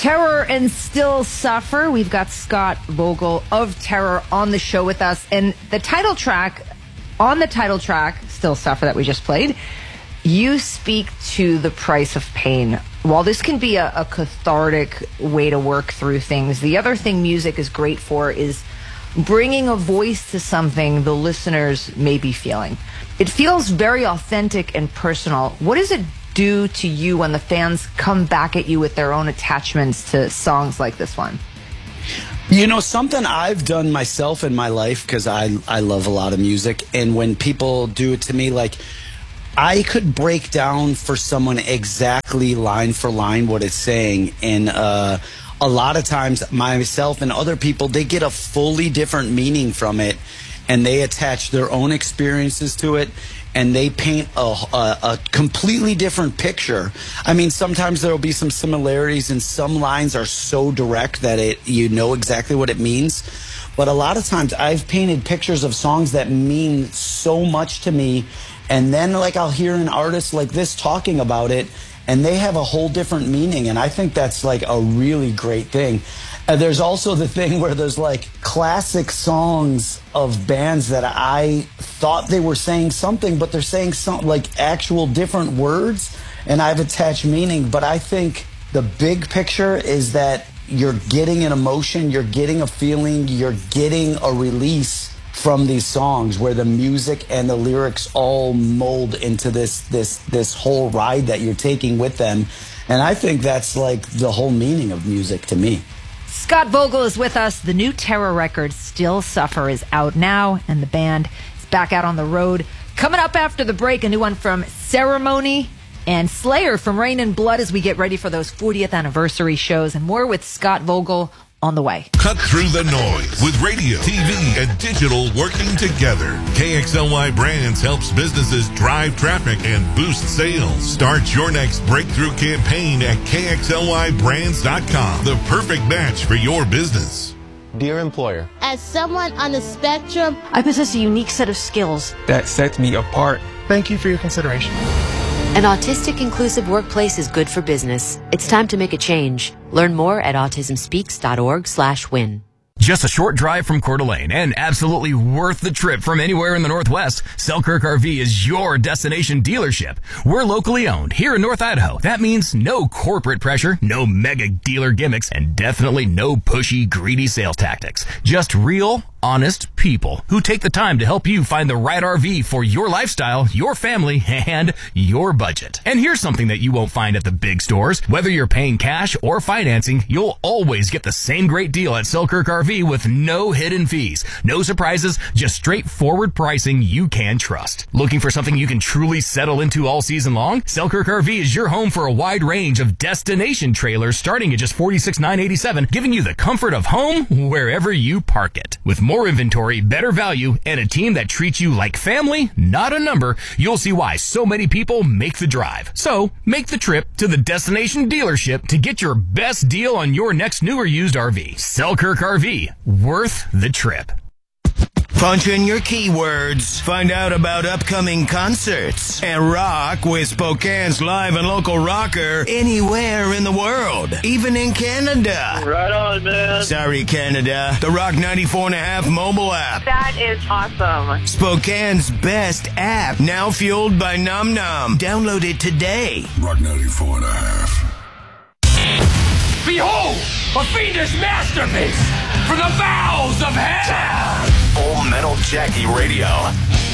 Terror and Still Suffer. We've got Scott Vogel of Terror on the show with us. And the title track, Still Suffer, that we just played, you speak to the price of pain. While this can be a cathartic way to work through things, the other thing music is great for is bringing a voice to something the listeners may be feeling. It feels very authentic and personal. What does it do to you when the fans come back at you with their own attachments to songs like this one? You know, something I've done myself in my life, because I love a lot of music, and when people do it to me, like, I could break down for someone exactly line for line what it's saying, and a lot of times myself and other people, they get a fully different meaning from it, and they attach their own experiences to it, and they paint a completely different picture. I mean, sometimes there will be some similarities, and some lines are so direct that you know exactly what it means. But a lot of times I've painted pictures of songs that mean so much to me, and then like I'll hear an artist like this talking about it, and they have a whole different meaning, and I think that's like a really great thing. There's also the thing where there's like classic songs of bands that I thought they were saying something, but they're saying something like actual different words, and I've attached meaning. But I think the big picture is that you're getting an emotion, you're getting a feeling, you're getting a release from these songs where the music and the lyrics all mold into this whole ride that you're taking with them. And I think that's like the whole meaning of music to me. Scott Vogel is with us. The new Terror record, Still Suffer, is out now, and the band is back out on the road. Coming up after the break, a new one from Ceremony and Slayer from Rain and Blood as we get ready for those 40th anniversary shows, and more with Scott Vogel on the way. Cut through the noise with radio, TV, and digital working together. KXLY Brands helps businesses drive traffic and boost sales. Start your next breakthrough campaign at KXLYBrands.com. The perfect match for your business. Dear employer, as someone on the spectrum, I possess a unique set of skills that sets me apart. Thank you for your consideration. An autistic inclusive workplace is good for business. It's time to make a change. Learn more at autismspeaks.org/win. Just a short drive from Coeur d'Alene and absolutely worth the trip from anywhere in the Northwest, Selkirk RV is your destination dealership. We're locally owned here in North Idaho. That means no corporate pressure, no mega dealer gimmicks, and definitely no pushy, greedy sales tactics. Just real, honest people who take the time to help you find the right RV for your lifestyle, your family, and your budget. And here's something that you won't find at the big stores. Whether you're paying cash or financing, you'll always get the same great deal at Selkirk RV with no hidden fees, no surprises, just straightforward pricing you can trust. Looking for something you can truly settle into all season long? Selkirk RV is your home for a wide range of destination trailers starting at just $46,987, giving you the comfort of home wherever you park it. With more inventory, better value, and a team that treats you like family, not a number, you'll see why so many people make the drive. So, make the trip to the destination dealership to get your best deal on your next new or used RV. Selkirk RV, worth the trip. Punch in your keywords, find out about upcoming concerts, and rock with Spokane's live and local rocker anywhere in the world, even in Canada. Right on, man. Sorry, Canada. The Rock 94.5 mobile app. That is awesome. Spokane's best app, now fueled by Num Num. Download it today. Rock 94.5. Behold, a fiendish masterpiece from the bowels of hell! Full Metal Jackie Radio.